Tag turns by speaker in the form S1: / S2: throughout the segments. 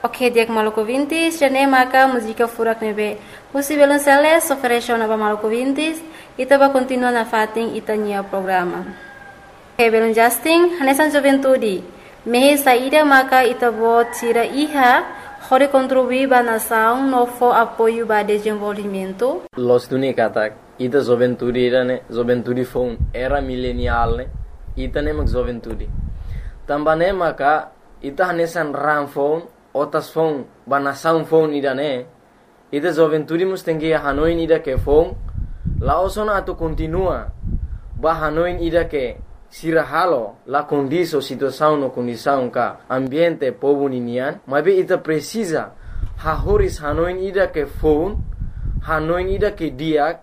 S1: Ok, dia ke Maluku Vintis, jane maka música furak nebe. Usi belonceles ofereceu na Maluku Vintis, ita ba continua na fating ita nia programa. Ok, belon Justin, hanesan juventude. Mehe saída maka ita bo tira iha, hore contribuir ba nação no fo apoio ba desenvolvimento.
S2: Los tuni katak, ita juventude ne, juventude phone era millennial ne, ita ne mak juventude. Tambane maka ita hanesan ram phone otas phone banasaun phone ida ne ida juventude mustengi hanoin ida ke phone laosona atu continua ba hanoin ida ke sirahalo la condiso situação no condição ka ambiente povo ninian mabe ita precisa hahoris hanoin ida ke phone hanoin ida ke diak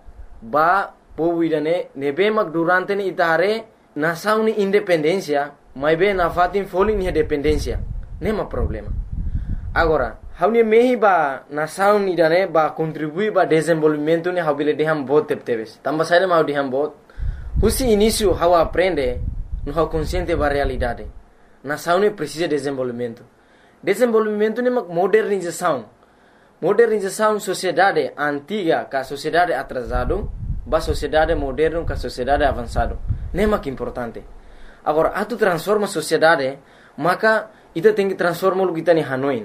S2: ba povo ida ne nebe mak durante ni itare nasaun ni independencia mabe na fatin folin ni dependencia nema problema. Agora, haunia mehi ba nasaun ida ne ba contribui ba desenvolvimento ne habile deham bot tepteves. Tamba saída mau deham bot. Husi início how aprende no how consciente ba realidade. Nasaun ne precisa desenvolvimento. Desenvolvimento ne mak modernização. Modernização sociedade antiga ka sociedade atrasado ba sociedade moderno ka sociedade avançado. Ne mak importante. Agora, atu transforma sociedade, maka ita tem que transformar o que está em Hanoi.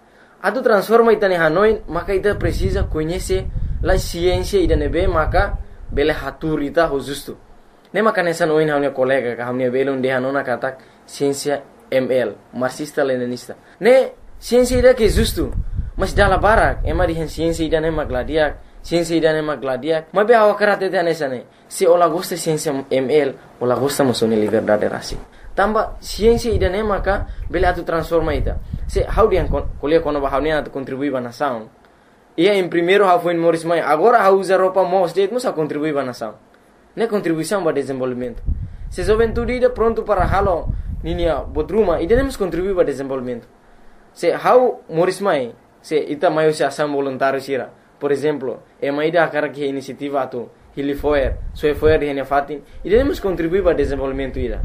S2: Atu transforma ita em Hanoi, maka ita precisa conhecer a ciência ida nebe, maka bele hatur ita ho justo. Ne maka nessa noin haunia colega ka haunia bele unde hanona katak ciência ML, marxista leninista. Ne ciência ida que justo, mas dala barak, ema di ciência ida ne magladiak, ciência ida ne magladiak. Mabe awa karate te nessa ne. Se ola gosta ciência ML, ola gosta musone liberdade rasi. Tamba ciência ida ne maka bele atu transforma ita. Se how dia kuliah kono ba haunia atu contribui ba nação. Ia em primeiro how foi Morris Mai, agora how usa roupa mo state musa contribui ba nação. Ne contribuição ba desenvolvimento. Se juventude ida pronto para halo ninia bodruma ida ne mus contribui ba desenvolvimento. Se how Morris Mai, se ita maio se ação voluntário sira. Por exemplo, ida akara que iniciativa atu Hilifoer, Soefoer di hanya fatin, ida ne mus contribui ba desenvolvimento ida.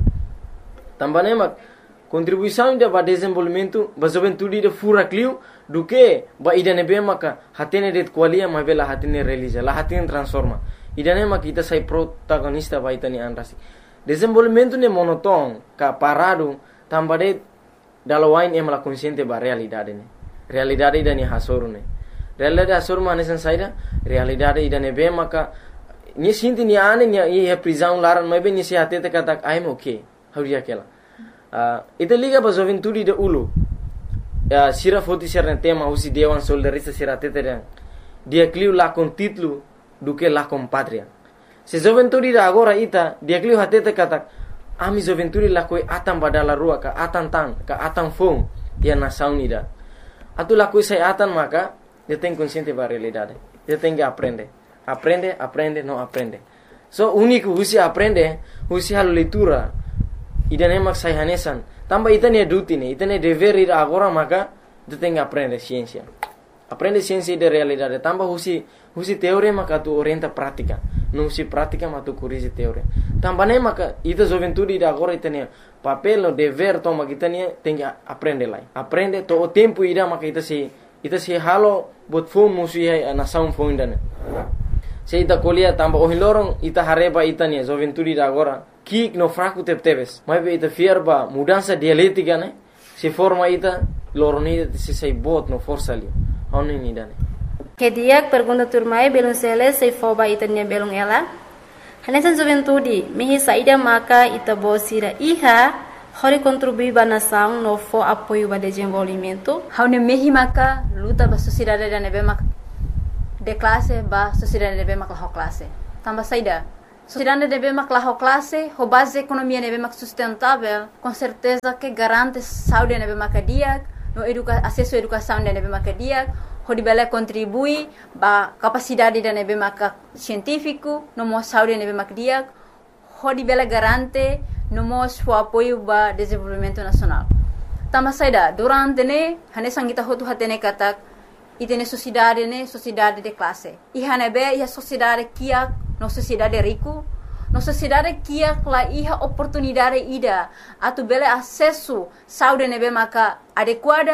S2: Também mak contribuição ida ba desenvolvimento ba juventude ida fura clio do que ba ida nebe maka hatene det qualia ma bela hatene realiza la hatene transforma ida ne mak ita sai protagonista ba ita ni anrasi desenvolvimento ne monoton ka parado tambade dalawain emala consciente ba realidade ne realidade ida ni hasoru ne realidade hasoru manesan saida realidade ida nebe maka ni sinti ni ane ni e prisão laran ma be ni se hatete katak I'm okay hauria kela ita liga ba juventude de ulu sira foti serne tema usi dewan soldarista sira teteren dia cliu la con título do que la con patria se juventude da agora ita dia cliu hatete katak ami juventude la koi atan badala rua ka atan tan ka atan fong dia nação unida atu la koi sai atan maka dia tem consciente ba realidade dia tem que aprende não aprende so único usi aprende usi hal leitura ida ne mak sai hanesan tamba ita ne duty ne ita ne dever ida agora maka tu tem que aprender ciência de realidade tamba husi teoria maka tu orienta prática não se prática mas tu corrige teoria tamba ne maka ita juventude ida agora ita ne papel no dever toma kita ne tem que aprender lá aprende to o tempo ida maka ita se halo bot phone musi nação phone dane se ita kolia tamba o hilorong ita hareba ita ne juventude ida agora kik no fraco tepteves mas be ita fierba mudança dialética né se forma ita loroni se sai bot no força ali oni ni dane
S1: Que dia pergunta turmai belum sele se foba ita nia belum ela hanesan juventude mehi saída maka ita bosira iha hori contribui ba nação no fo apoio ba desenvolvimento
S3: haune mehi maka luta ba sociedade da nebe mak de classe ba sociedade nebe mak la classe tamba saída sociedade deve mak classe, ho base economia deve mak sustentável, com certeza que garante saúde deve mak dia, no acesso à educação deve mak dia, ho dibela contribui ba capacidade deve mak científico, no mo saúde deve mak dia, ho dibela garante no mo apoio ba desenvolvimento nacional. Tama saida durante ne hane sangita hotu hatene katak itene sociedade de classe. Ihane be ia sociedade kia no sociedade rico, no sociedade kia la iha oportunidade ida atu bele acesso saúde nebe maka adequada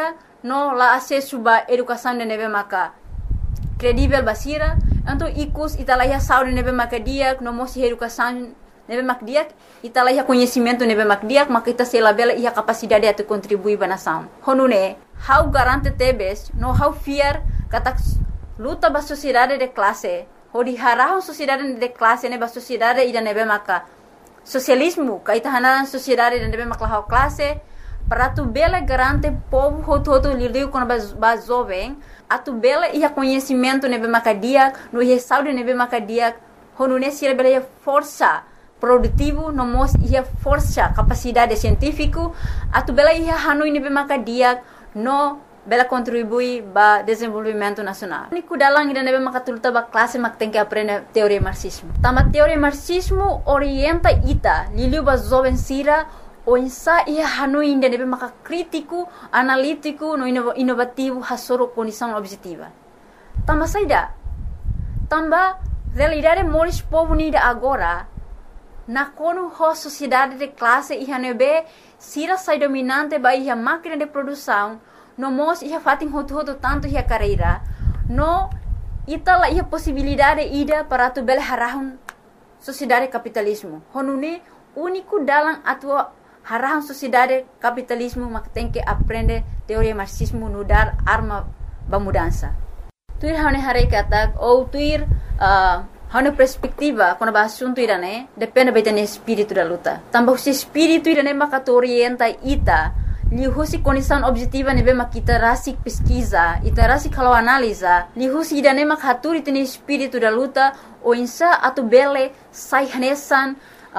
S3: no la acesso ba educação de nebe maka credível basira, então ikus italaiha saúde nebe maka diak, no mosi educação nebe mak diak, italaiha conhecimento nebe mak diak, maka ita sela bela ia capacidade de contribuir ba nação. Honune, how garante tebes, no how fear kata luta ba sociedade de classe, hodi harahon sociedade de classe ne ba sociedade ida nebe maka socialismo, kaita hanaran sociedade de nebe maka how classe, para tu bela garante povo hoto lidiu com ba jovem, a tu bela ia conhecimento nebe maka diak, no ia saúde nebe maka diak, honune sira bela ia força produtivo, no mos ia força capacidade científico, a tu bela ia hanui nebe maka diak, no bela contribui ba desenvolvimento nacional. Niku dalang ida nebe maka tulta ba classe mak tem que aprender teoria marxismo. Tama teoria marxismo orienta ita liliu ba jovem sira o insa ia hanui ida nebe maka crítico, analítico, no inovativo hasoro condição objetiva. Tama saida. Tamba realidade moris povo nida agora na kono ho sociedade de classe ia nebe sira sai dominante ba ia máquina de produção no mos ia fatin hoto tanto ia carreira no itala ia possibilidade ida para tu bel harahun sociedade capitalismo honune único dalam atua harahun sociedade capitalismo mak tem que aprender teoria marxismo no dar arma ba mudança tuir hane hare katak ou tuir hane perspectiva quando ba assunto irane depende betene espírito da luta tambah se espírito irane maka orienta ita lihusi condição objetiva nebe makita rasik pesquisa ita rasik kalau analisa lihusi idane mak haturi tene espírito da luta o insa atu bele sai hanesan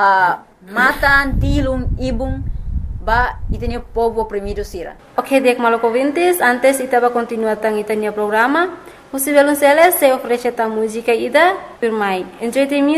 S3: matan tilung ibung ba itene povo oprimido sira.
S1: Ok, dek maloko vintes, antes itaba continuar tang itania programa. Você vê se oferece a música ida, por mai. Enjoy the music.